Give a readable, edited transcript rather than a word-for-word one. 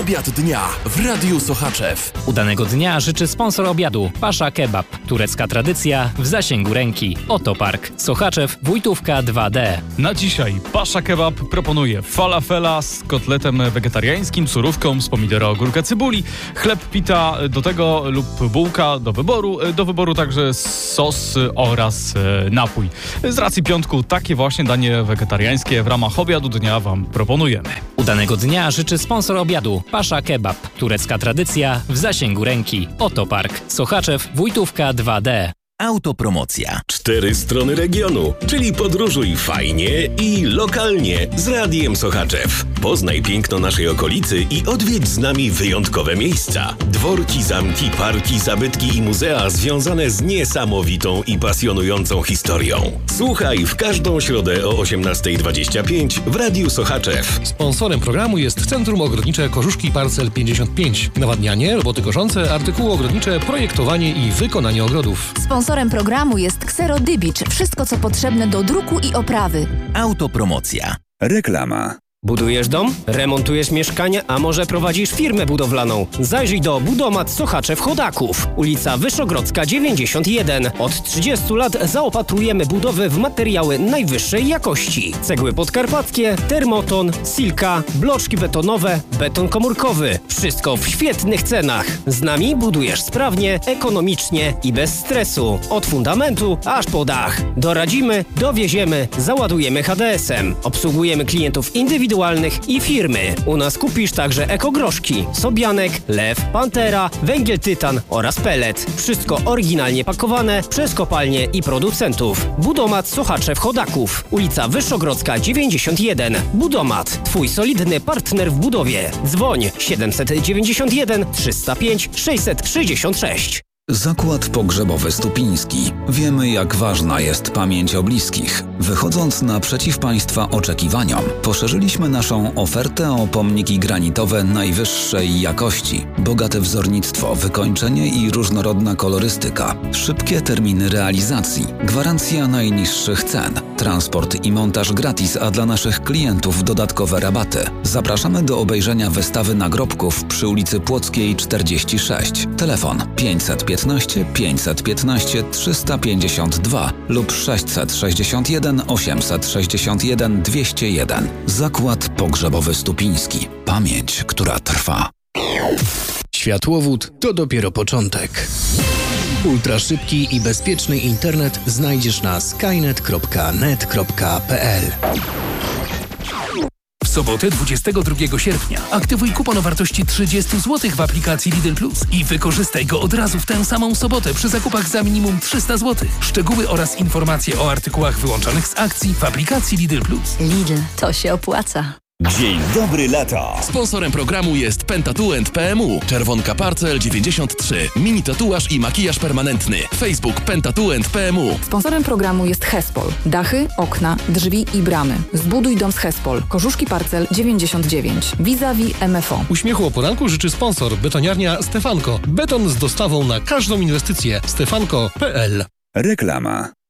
Obiad dnia w Radiu Sochaczew. Udanego dnia życzy sponsor obiadu Pasza Kebab. Turecka tradycja w zasięgu ręki. Otopark. Sochaczew, Wójtówka 2D. Na dzisiaj Pasza Kebab proponuje falafela z kotletem wegetariańskim, surówką z pomidora, ogórka, cebuli, chleb pita do tego lub bułka do wyboru. Do wyboru także sos oraz napój. Z racji piątku takie właśnie danie wegetariańskie w ramach obiadu dnia Wam proponujemy. Udanego dnia życzy sponsor obiadu Pasza Kebab. Turecka tradycja w zasięgu ręki. Otopark. Sochaczew, Wójtówka 2D. Autopromocja. 4 strony regionu, czyli podróżuj fajnie i lokalnie z Radiem Sochaczew. Poznaj piękno naszej okolicy i odwiedź z nami wyjątkowe miejsca. Dworki, zamki, parki, zabytki i muzea związane z niesamowitą i pasjonującą historią. Słuchaj w każdą środę o 18:25 w Radiu Sochaczew. Sponsorem programu jest Centrum Ogrodnicze Kożuszki Parcel 55. Nawadnianie, roboty koszące, artykuły ogrodnicze, projektowanie i wykonanie ogrodów. Sponsorem programu jest Xero Dybicz. Wszystko, co potrzebne do druku i oprawy. Autopromocja. Reklama. Budujesz dom? Remontujesz mieszkanie? A może prowadzisz firmę budowlaną? Zajrzyj do Budomat Sochaczew Chodaków. Ulica Wyszogrodzka 91. Od 30 lat zaopatrujemy budowy w materiały najwyższej jakości. Cegły podkarpackie, termoton, silka, bloczki betonowe, beton komórkowy. Wszystko w świetnych cenach. Z nami budujesz sprawnie, ekonomicznie i bez stresu. Od fundamentu aż po dach. Doradzimy, dowieziemy, załadujemy HDS-em. Obsługujemy klientów indywidualnych i firmy. U nas kupisz także ekogroszki, sobianek, lew, pantera, węgiel tytan oraz pellet. Wszystko oryginalnie pakowane przez kopalnie i producentów. Budomat Sochaczew Chodaków. Ulica Wyszogrodzka 91. Budomat. Twój solidny partner w budowie. Dzwoń 791 305 666. Zakład Pogrzebowy Stupiński. Wiemy, jak ważna jest pamięć o bliskich. Wychodząc naprzeciw Państwa oczekiwaniom, poszerzyliśmy naszą ofertę o pomniki granitowe najwyższej jakości. Bogate wzornictwo, wykończenie i różnorodna kolorystyka. Szybkie terminy realizacji. Gwarancja najniższych cen. Transport i montaż gratis, a dla naszych klientów dodatkowe rabaty. Zapraszamy do obejrzenia wystawy nagrobków przy ulicy Płockiej 46. Telefon 515 515 352 lub 661 861 201. Zakład Pogrzebowy Stupiński. Pamięć, która trwa. Światłowód to dopiero początek. Ultraszybki i bezpieczny internet znajdziesz na skynet.net.pl. W sobotę 22 sierpnia aktywuj kupon o wartości 30 zł w aplikacji Lidl Plus i wykorzystaj go od razu w tę samą sobotę przy zakupach za minimum 300 zł. Szczegóły oraz informacje o artykułach wyłączonych z akcji w aplikacji Lidl Plus. Lidl, to się opłaca. Dzień dobry lata. Sponsorem programu jest Pentatu & PMU. Czerwonka Parcel 93. Mini tatuaż i makijaż permanentny. Facebook Pentatu & PMU. Sponsorem programu jest Hespol. Dachy, okna, drzwi i bramy. Zbuduj dom z Hespol. Kożuszki Parcel 99. Vis-a-vis MFO. Uśmiechu o poranku życzy sponsor betoniarnia Stefanko. Beton z dostawą na każdą inwestycję. Stefanko.pl. Reklama.